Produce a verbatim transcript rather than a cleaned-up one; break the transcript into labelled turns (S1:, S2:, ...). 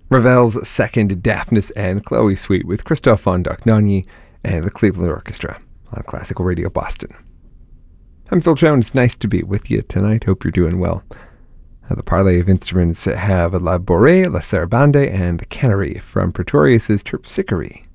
S1: Ravel's second Daphnis and Chloe suite with Christophe von Dohnanyi and the Cleveland Orchestra on Classical Radio Boston. I'm Phil Jones. Nice to be with you tonight. Hope you're doing well. The parley of instruments have La Bourrée, La Sarabande, and the Canary from Pretorius's Terpsichore.